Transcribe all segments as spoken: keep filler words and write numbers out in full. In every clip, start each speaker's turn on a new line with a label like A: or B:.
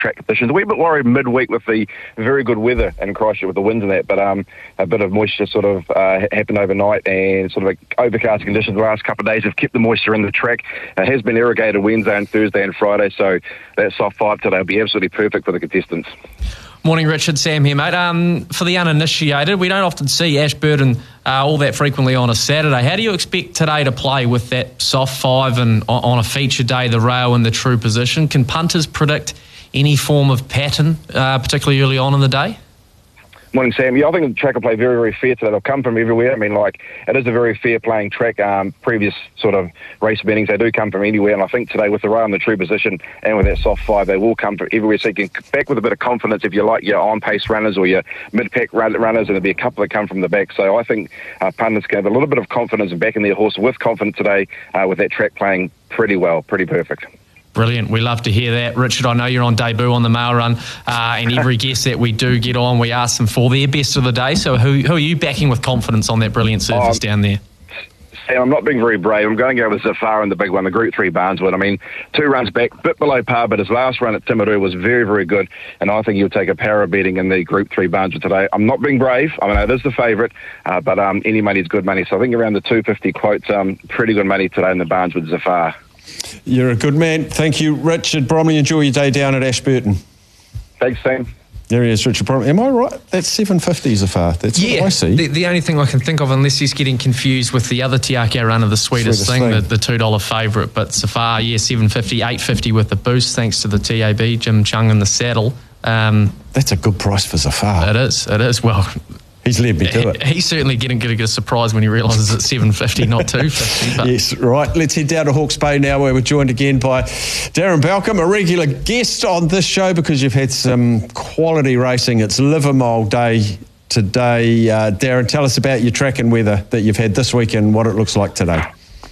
A: track conditions. A wee bit worried midweek with the very good weather in Christchurch with the winds and that, but um, a bit of moisture sort of uh, happened overnight, and sort of overcast conditions the last couple of days have kept the moisture in the track. It has been irrigated Wednesday and Thursday and Friday, so that soft five today will be absolutely perfect for the contestants.
B: Morning, Richard. Sam here, mate. Um, for the uninitiated, we don't often see Ashburton uh, all that frequently on a Saturday. How do you expect today to play with that soft five and on a feature day, the rail in the true position? Can punters predict any form of pattern, uh, particularly early on in the day?
A: Morning, Sam. Yeah, I think the track will play very, very fair today. They'll come from everywhere. I mean, like, it is a very fair playing track. Um, previous sort of race bettings, they do come from anywhere. And I think today, with the rail in the true position and with that soft five, they will come from everywhere. So you can back with a bit of confidence if you like your on-pace runners or your mid-pack runners, and there'll be a couple that come from the back. So I think uh, punters can have a little bit of confidence in backing their horse with confidence today uh, with that track playing pretty well, pretty perfect.
B: Brilliant. We love to hear that. Richard, I know you're on debut on the mail run, uh, and every guest that we do get on, we ask them for their best of the day. So who, who are you backing with confidence on that brilliant surface um, down there?
A: Sam, I'm not being very brave. I'm going to go with Zafar in the big one, the Group three Barneswood. I mean, two runs back, bit below par, but his last run at Timaru was very, very good, and I think he'll take a power betting in the Group three Barneswood today. I'm not being brave. I mean, it is the favourite, uh, but um, any money is good money. So I think around the two fifty quotes, um, pretty good money today in the Barneswood Zafar.
C: You're a good man. Thank you, Richard Bromley. Enjoy your day down at Ashburton.
A: Thanks, Sam.
C: There he is, Richard Bromley. Am I right? That's seven fifty Zafar. That's
B: yeah,
C: what I see.
B: The, the only thing I can think of, unless he's getting confused with the other Tiako runner, the sweetest, sweetest thing, thing. The, the two dollar favourite. But Zafar, yeah, seven fifty, eight fifty with the boost, thanks to the T A B, Jim Chung in the saddle. Um,
C: That's a good price for Zafar.
B: It is, it is. Well,
C: he's led me to it.
B: He's certainly getting going to get a surprise when he realises it's seven fifty, not two fifty. But.
C: Yes, right. Let's head down to Hawke's Bay now, where we're joined again by Darren Balcombe, a regular guest on this show because you've had some quality racing. It's Livermore Day today. Uh, Darren, tell us about your track and weather that you've had this week and what it looks like today.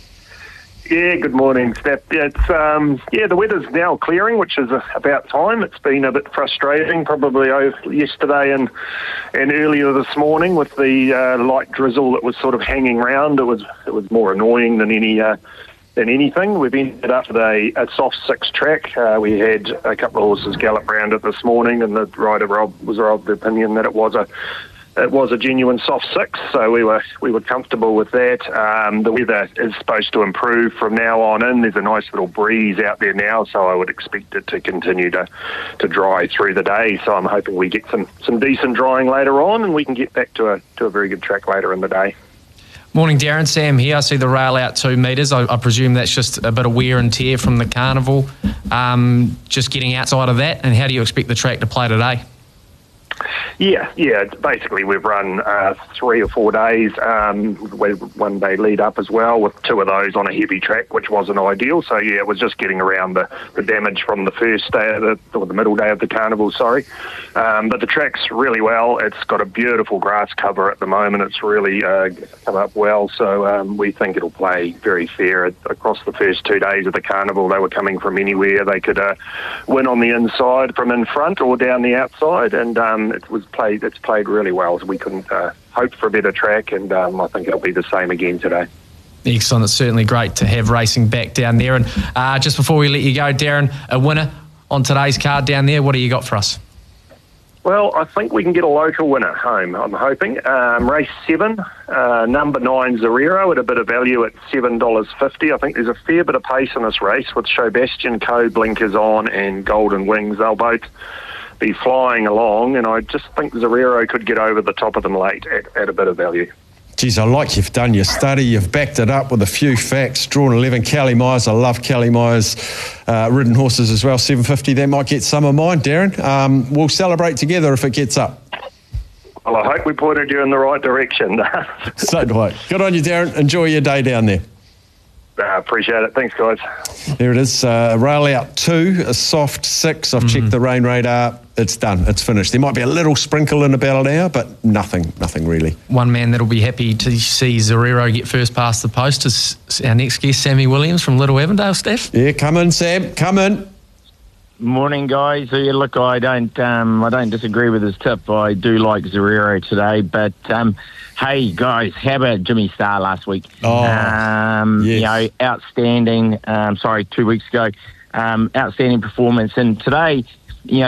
D: Yeah, good morning, Steph. Yeah, it's um, yeah, the weather's now clearing, which is uh, about time. It's been a bit frustrating, probably over yesterday and and earlier this morning with the uh, light drizzle that was sort of hanging around. It was it was more annoying than any uh, than anything. We've ended up with a, a soft six track. Uh, we had a couple of horses gallop round it this morning, and the rider Rob was of the opinion that it was a It was a genuine soft six, so we were we were comfortable with that. Um, the weather is supposed to improve from now on in. There's a nice little breeze out there now, so I would expect it to continue to, to dry through the day. So I'm hoping we get some, some decent drying later on, and we can get back to a to a very good track later in the day.
B: Morning, Darren. Sam here. I see the rail out two metres. I, I presume that's just a bit of wear and tear from the carnival. Um, just getting outside of that, and how do you expect the track to play today?
D: Yeah, yeah. Basically, we've run uh, three or four days, um, with one day lead up as well, with two of those on a heavy track, which wasn't ideal. So yeah, it was just getting around the, the damage from the first day of the, or the middle day of the carnival. Sorry, um, but the track's really well. It's got a beautiful grass cover at the moment. It's really uh, come up well. So um, we think it'll play very fair across the first two days of the carnival. They were coming from anywhere. They could uh, win on the inside from in front or down the outside, and um, it was played. It's played really well. So we couldn't uh, hope for a better track, and um, I think it'll be the same again today.
B: Excellent. It's certainly great to have racing back down there. And uh, just before we let you go, Darren, a winner on today's card down there. What do you got for us?
D: Well, I think we can get a local winner home, I'm hoping. Um, race seven, uh, number nine, Zerero, at a bit of value at seven dollars fifty. I think there's a fair bit of pace in this race with Sebastian Coe, Blinkers On, and Golden Wings. They'll both be flying along, and I just think Zerero could get over the top of them late at, at a bit of value.
C: Geez, I like you've done your study. You've backed it up with a few facts. Drawn eleven, Kelly Myers. I love Kelly Myers. Uh, ridden horses as well, seven fifty. That might get some of mine, Darren. Um, we'll celebrate together if it gets up.
D: Well, I hope we pointed you in the right direction.
C: So do I. Good on you, Darren. Enjoy your day down there.
D: I uh, appreciate it. Thanks, guys.
C: There it is. Uh, rail out two, a soft six. I've mm-hmm. checked the rain radar. It's done. It's finished. There might be a little sprinkle in about an hour, but nothing, nothing really.
B: One man that'll be happy to see Zerero get first past the post is our next guest, Sammy Williams from Little Avondale, Steph.
C: Yeah, come in, Sam. Come in.
E: Morning, guys. Yeah, look, I don't, um, I don't disagree with his tip. I do like Zerero today, but um, hey, guys, how about Jimmy Starr last week?
C: Oh,
E: um,
C: yes.
E: You know, outstanding. Um, sorry, two weeks ago, um, outstanding performance, and today